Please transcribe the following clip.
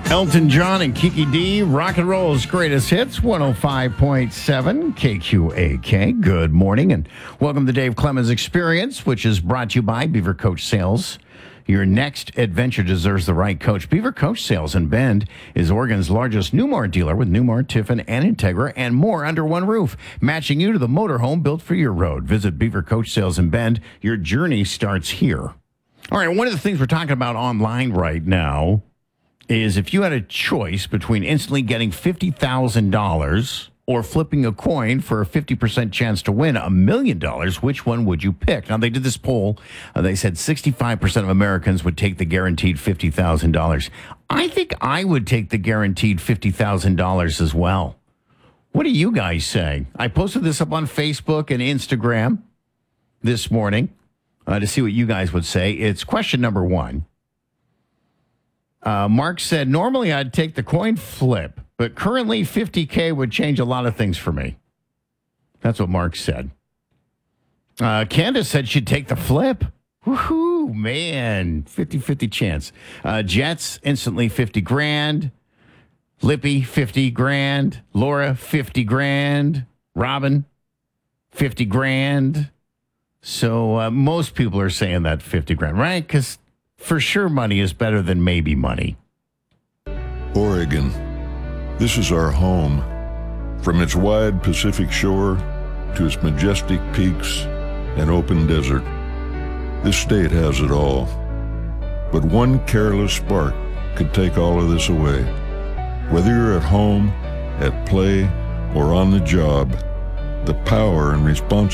Elton John and Kiki D, rock and roll's greatest hits, 105.7 KQAK. Good morning and welcome to Dave Clemens Experience, which is brought to you by Beaver Coach Sales. Your next adventure deserves the right coach. Beaver Coach Sales in Bend is Oregon's largest Newmar dealer with Newmar, Tiffin, and Integra, and more under one roof, matching you to the motorhome built for your road. Visit Beaver Coach Sales in Bend. Your journey starts here. All right, one of the things we're talking about online right now is if you had a choice between instantly getting $50,000 or flipping a coin for a 50% chance to win $1 million, which one would you pick? Now, they did this poll. They said 65% of Americans would take the guaranteed $50,000. I think I would take the guaranteed $50,000 as well. What do you guys say? I posted this up on Facebook and Instagram this morning to see what you guys would say. It's question number one. Mark said, normally I'd take the coin flip, but currently $50K would change a lot of things for me. That's what Mark said. Candace said she'd take the flip. Woohoo, man. 50-50 chance. Jets, instantly 50 grand. Lippy, 50 grand. Laura, 50 grand. Robin, 50 grand. So most people are saying that 50 grand, right? Because for sure money is better than maybe money. Oregon. This is our home. From its wide Pacific shore to its majestic peaks and open desert, this state has it all. But one careless spark could take all of this away. Whether you're at home, at play, or on the job, the power and responsibility